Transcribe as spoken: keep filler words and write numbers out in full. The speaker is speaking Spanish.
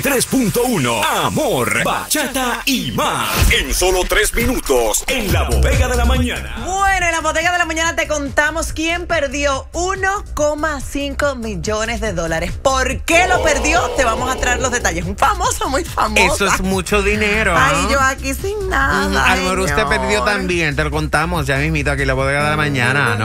tres punto uno. Amor, bachata y más. En solo tres minutos. En la bodega de la mañana. Bueno, en la bodega de la mañana te contamos quién perdió uno coma cinco millones de dólares. ¿Por qué lo perdió? Te vamos a traer los detalles. Un famoso, muy famoso. Eso es mucho dinero. Ay, yo aquí sin nada. A lo mejor usted señor. perdió también. Te lo contamos ya mismito aquí en la bodega de la mañana, ¿no?